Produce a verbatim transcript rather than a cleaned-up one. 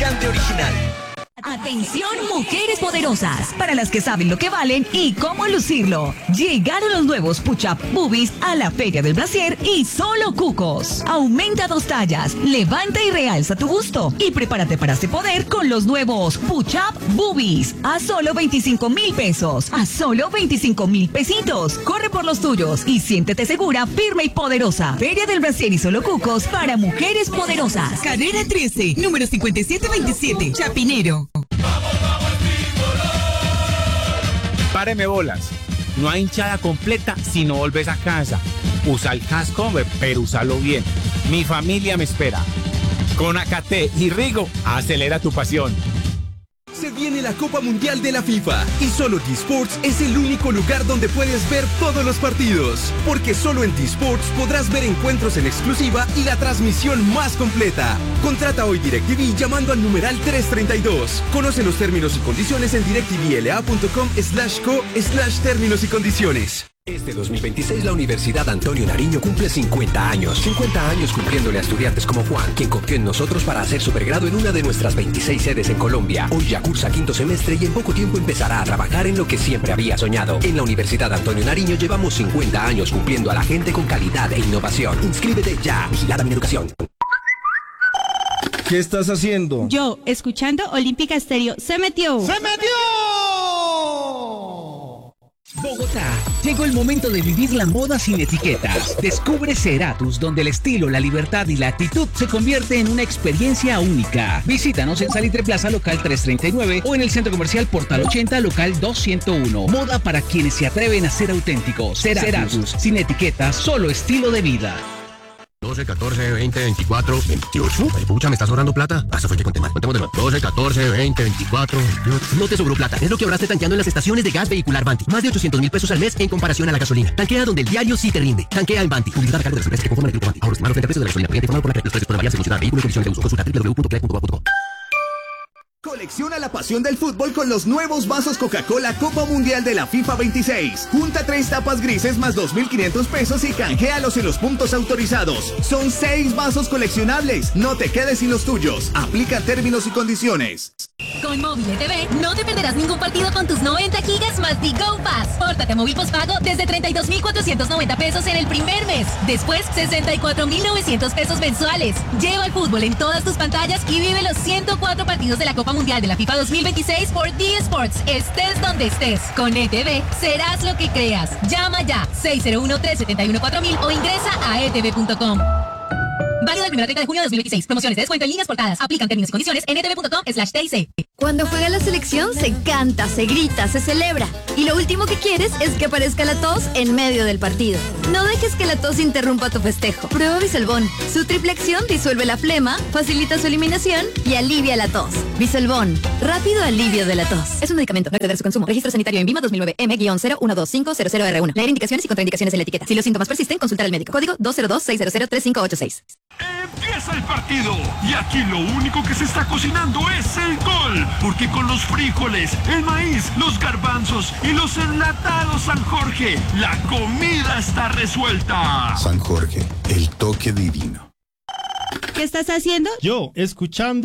lubricante original. Atención, mujeres poderosas, para las que saben lo que valen y cómo lucirlo. Llegaron los nuevos Push-Up Boobies a la Feria del Brasier y solo cucos. Aumenta dos tallas, levanta y realza tu busto y prepárate para este poder con los nuevos Push-Up Boobies a solo veinticinco mil pesos, a solo veinticinco mil pesitos. Corre por los tuyos y siéntete segura, firme y poderosa. Feria del Brasier y solo cucos para mujeres poderosas. Carrera trece, número cincuenta y siete veintisiete, Chapinero. Páreme bolas. No hay hinchada completa si no volves a casa. Usa el casco, pero úsalo bien. Mi familia me espera. Con Acate y Rigo, acelera tu pasión. Se viene la Copa Mundial de la FIFA y solo T-Sports es el único lugar donde puedes ver todos los partidos. Porque solo en T-Sports podrás ver encuentros en exclusiva y la transmisión más completa. Contrata hoy DirecTV llamando al numeral trescientos treinta y dos. Conoce los términos y condiciones en directvla.com slash co slash términos y condiciones. Este dos mil veintiséis la Universidad Antonio Nariño cumple cincuenta años. cincuenta años cumpliéndole a estudiantes como Juan, quien confió en nosotros para hacer supergrado en una de nuestras veintiséis sedes en Colombia. Hoy ya cursa quinto semestre y en poco tiempo empezará a trabajar en lo que siempre había soñado. En la Universidad Antonio Nariño llevamos cincuenta años cumpliendo a la gente con calidad e innovación. Inscríbete ya. Vigilada mi educación. ¿Qué estás haciendo? Yo, escuchando Olímpica Estéreo. ¡Se metió! ¡Se metió! Bogotá, llegó el momento de vivir la moda sin etiquetas. Descubre Ceratus, donde el estilo, la libertad y la actitud se convierte en una experiencia única. Visítanos en Salitre Plaza, local trescientos treinta y nueve o en el Centro Comercial Portal ochenta, local doscientos uno. Moda para quienes se atreven a ser auténticos. Ceratus, Ceratus, sin etiquetas, solo estilo de vida. doce, catorce, veinte, veinticuatro, veintiocho. Ay, pucha, ¿me estás sobrando plata? Ah, eso fue que conté mal. Contemos de nuevo. doce, catorce, veinte, veinticuatro, veintiocho. No te sobró plata. Es lo que ahorraste tanqueando en las estaciones de gas vehicular Banti. Más de ochocientos mil pesos al mes en comparación a la gasolina. Tanquea donde el diario sí te rinde. Tanquea en Banti. Publicidad a cargo de las empresas que conforman el grupo Banti. Ahorros estimados frente al precio de la gasolina. Cliente informado por la red. Los precios pueden variar según ciudad, vehículo y condiciones de uso. Consulta doble u doble u doble u punto clac punto gov punto co. Colecciona la pasión del fútbol con los nuevos vasos Coca-Cola Copa Mundial de la FIFA veintiséis. Junta tres tapas grises más dos mil quinientos pesos y canjealos en los puntos autorizados. Son seis vasos coleccionables. No te quedes sin los tuyos. Aplica términos y condiciones. Con Móvil E T V no te perderás ningún partido con tus noventa gigas más The Go Pass. Pórtate a Móvil Postpago desde treinta y dos mil cuatrocientos noventa pesos en el primer mes. Después, sesenta y cuatro mil novecientos pesos mensuales. Lleva el fútbol en todas tus pantallas y vive los ciento cuatro partidos de la Copa Mundial de la FIFA dos mil veintiséis por D Sports. Estés donde estés. Con E T V serás lo que creas. Llama ya seis cero uno, tres siete uno, cuatro mil o ingresa a e t v punto com. Válido del primero al treinta de junio de dos mil veintiséis. Promociones de descuento en líneas portadas. Aplican términos y condiciones en e t v punto com slash t i c. Cuando juega la selección se canta, se grita, se celebra. Y lo último que quieres es que aparezca la tos en medio del partido. No dejes que la tos interrumpa tu festejo. Prueba Bisolbón. Su triple acción disuelve la flema, facilita su eliminación y alivia la tos. Bisolbón. Rápido alivio de la tos. Es un medicamento. No exceder su consumo. Registro sanitario en VIMA dos mil nueve M cero uno dos cinco cero cero R uno. Leer indicaciones y contraindicaciones en la etiqueta. Si los síntomas persisten, consultar al médico. Código dos cero dos, seis cero cero, tres cinco ocho seis. Empieza el partido y aquí lo único que se está cocinando es el gol, porque con los frijoles, el maíz, los garbanzos y los enlatados San Jorge, la comida está resuelta. San Jorge, el toque divino. ¿Qué estás haciendo? Yo, escuchando